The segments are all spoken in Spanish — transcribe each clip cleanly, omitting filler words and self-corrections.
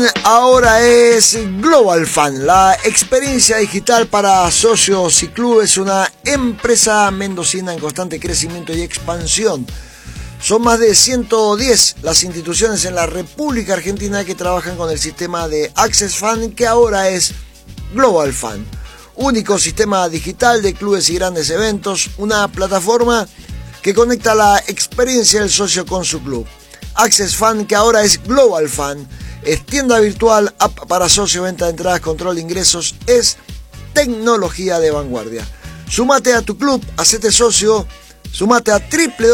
ahora es Global Fan, la experiencia digital para socios y clubes, una empresa mendocina en constante crecimiento y expansión. Son más de 110 las instituciones en la República Argentina que trabajan con el sistema de Access Fan, que ahora es Global Fan. Único sistema digital de clubes y grandes eventos, una plataforma que conecta la experiencia del socio con su club. Access Fan, que ahora es Global Fan, es tienda virtual, app para socio, venta de entradas, control de ingresos, es tecnología de vanguardia. Sumate a tu club, hacete socio, sumate a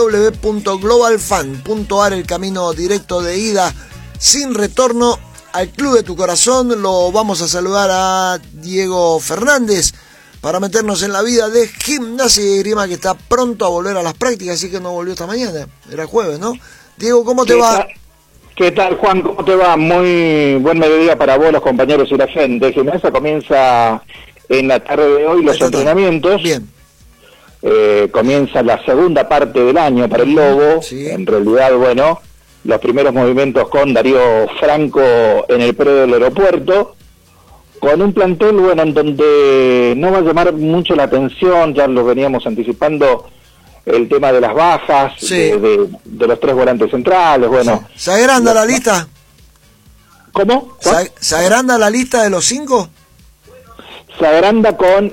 www.globalfan.ar, el camino directo de ida sin retorno al club de tu corazón. Lo vamos a saludar a Diego Fernández para meternos en la vida de Gimnasia y Esgrima, que está pronto a volver a las prácticas, así que no volvió esta mañana, era jueves, ¿no? Diego, ¿cómo te va? ¿Qué tal, Juan? ¿Cómo te va? Muy buen mediodía para vos, los compañeros y la gente. Gimnasia comienza en la tarde de hoy los entrenamientos. Bien. Comienza la segunda parte del año para el Lobo. Sí. En realidad, bueno, los primeros movimientos con Darío Franco en el predio del aeropuerto, con un plantel, bueno, en donde no va a llamar mucho la atención, ya lo veníamos anticipando, el tema de las bajas, sí, de los tres volantes centrales, bueno. ¿Se agranda la lista? ¿Cómo? ¿Se agranda la lista de los 5? Se agranda con,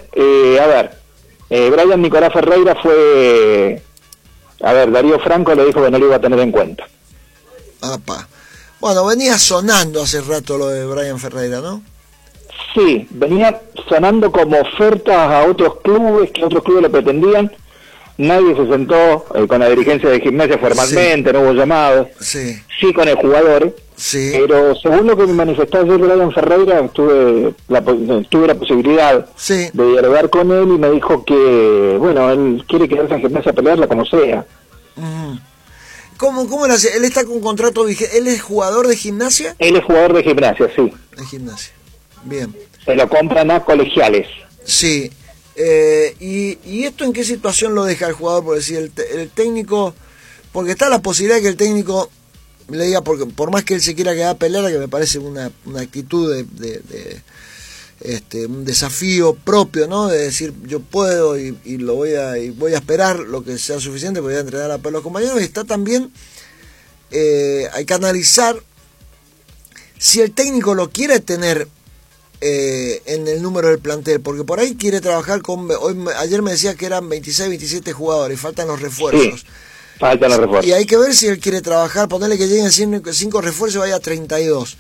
Brian Nicolás Ferreira fue, Darío Franco le dijo que no lo iba a tener en cuenta. Apa. Bueno, venía sonando hace rato lo de Brian Ferreira, ¿no? Sí, venía sonando como ofertas a otros clubes, que otros clubes lo pretendían. Nadie se sentó con la dirigencia de Gimnasia formalmente, sí, no hubo llamado, sí con el jugador, sí, pero según lo que me manifestó ayer Brian Ferreira, tuve la posibilidad, sí, de dialogar con él y me dijo que, bueno, él quiere quedarse en Gimnasia a pelearla como sea. ¿Cómo lo hace? ¿Él está con contrato vigente? ¿Él es jugador de Gimnasia? Él es jugador de Gimnasia, sí. De Gimnasia, bien. Se lo compran a colegiales. Sí. ¿Y esto en qué situación lo deja el jugador? Por decir, el técnico, porque está la posibilidad de que el técnico le diga, porque por más que él se quiera quedar a pelear, que me parece una actitud de un desafío propio, ¿no? De decir, yo puedo y voy a esperar lo que sea suficiente, porque voy a entrenar a los compañeros. Y está también, hay que analizar si el técnico lo quiere tener en el número del plantel, porque por ahí quiere trabajar con, ayer me decía que eran 26, 27 jugadores, faltan los refuerzos. Sí, faltan los refuerzos. Y hay que ver si él quiere trabajar, ponerle que lleguen 5 refuerzos y vaya a 32.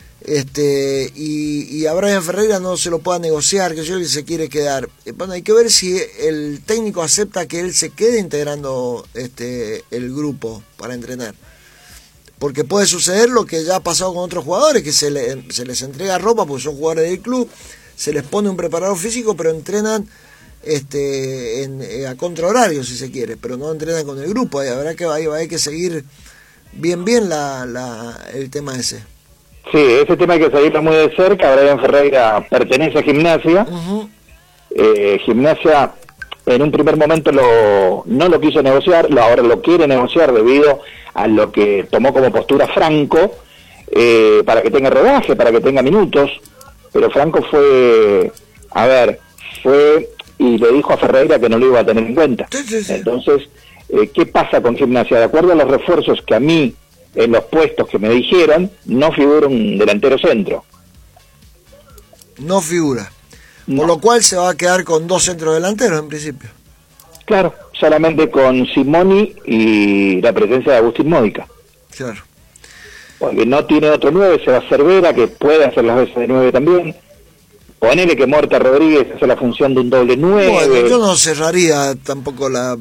Y a Brian Ferreira no se lo pueda negociar, que yo se quiere quedar. Bueno, hay que ver si el técnico acepta que él se quede integrando el grupo para entrenar. Porque puede suceder lo que ya ha pasado con otros jugadores, que se les entrega ropa porque son jugadores del club, se les pone un preparador físico, pero entrenan a contrahorario, si se quiere, pero no entrenan con el grupo. Habrá que hay que seguir bien el tema ese. Sí, ese tema hay que seguirlo muy de cerca. Brian Ferreira pertenece a Gimnasia. Gimnasia en un primer momento no lo quiso negociar, ahora lo quiere negociar debido a lo que tomó como postura Franco, para que tenga rodaje, para que tenga minutos, pero Franco fue y le dijo a Ferreira que no lo iba a tener en cuenta. Sí. Entonces, ¿qué pasa con Gimnasia? De acuerdo a los refuerzos que a mí, en los puestos que me dijeron, no figura un delantero centro. No figura. Por lo cual se va a quedar con 2 centrodelanteros en principio. Claro, solamente con Simoni y la presencia de Agustín Módica. Claro. Porque no tiene otro 9, se va a Cervera, que puede hacer las veces de 9 también. Ponele que Morta Rodríguez hace la función de un doble 9. Bueno, yo no cerraría tampoco la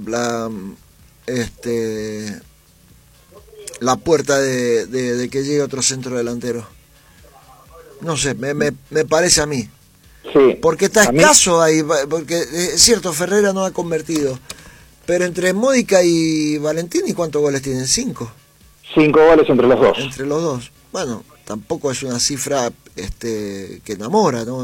puerta de que llegue otro centrodelantero. No sé, me parece a mí. Sí, porque está escaso ahí, porque es cierto, Ferreira no ha convertido, pero entre Módica y Valentini, ¿cuántos goles tienen? 5. 5 goles entre los dos. Entre los dos. Bueno, tampoco es una cifra que enamora, ¿no?